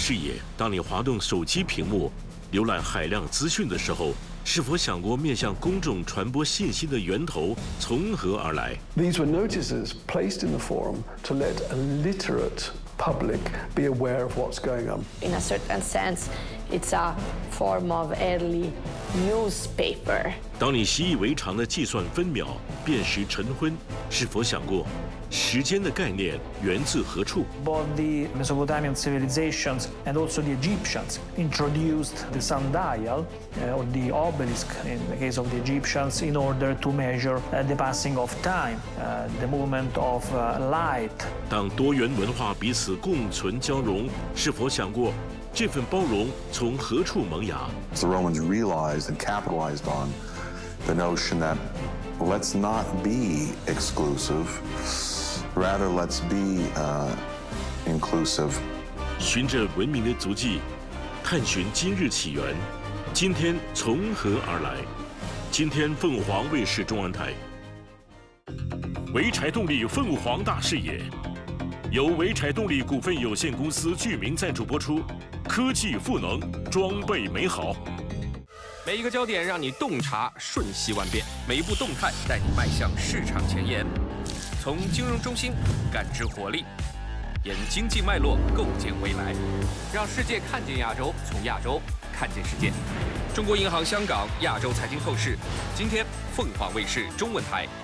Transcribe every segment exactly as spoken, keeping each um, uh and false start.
视野，当你滑动手机屏幕、浏览海量资讯的时候，是否想过面向公众传播信息的源头从何而来 ？These were notices placed in the forum to let a literate public be aware of what's going on. In a certain sense, it's a form of early newspaper. 当你习以为常的计算分秒、辨识晨昏，是否想过时间的概念源自何处？ Both the Mesopotamian civilizations and also the Egyptians introduced the sundial uh, or the obelisk in the case of the Egyptians in order to measure uh, the passing of time, uh, the movement of uh, light. 当多元文化彼此共存交融，是否想过这份包容从何处萌芽？ The Romans realized and capitalized on the notion that let's not be exclusive, rather let's be uh, inclusive. 循着文明的足迹，探寻今日起源，今天从何而来？今天凤凰卫视中文台，潍柴动力凤凰大视野，由潍柴动力股份有限公司具名赞助播出。科技赋能，装备美好。 每一个焦点让你洞察瞬息万变，每一步动态带你迈向市场前沿。从金融中心感知活力，沿经济脉络构建未来，让世界看见亚洲，从亚洲看见世界。中国银行香港亚洲财经透视，今天凤凰卫视中文台。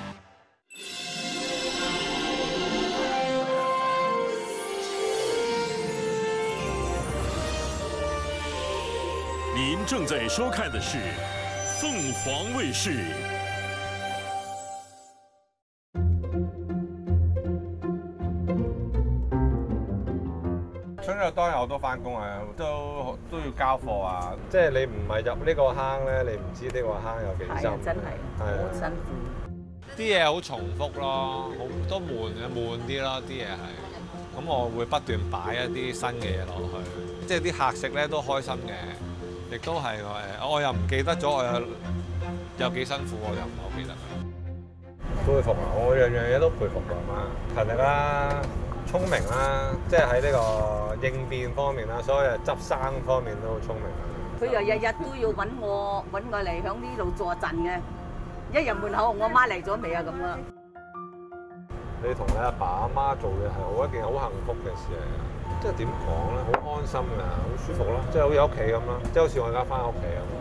您正在收看的是凤凰卫视。 春日當日我都翻工啊，都都要交貨啊。即係你唔係入呢個坑咧，你唔知呢個坑有幾深。 係真係好辛苦。 啲嘢好重複咯，好都悶嘅，悶啲咯啲嘢係。咁我會不斷擺一啲新嘅嘢落去，即係啲客食咧都開心嘅。 亦都係誒，我又唔記得咗，我有有幾辛苦，我又唔係好記得。佩服啊！我樣樣嘢都佩服佢阿媽，勤力啦，聰明啦，即係喺呢個應變方面啦，所有執生方面都好聰明啦。 佢又日日都要揾我揾我嚟響呢度坐陣嘅，一入門口，我媽嚟咗未啊咁啊！ 你同你阿爸阿媽做嘅係好一件好幸福嘅事嚟嘅。 即係點講咧？好安心㗎，好舒服咯，即係好似屋企咁咯，即係好似我而家翻屋企咁。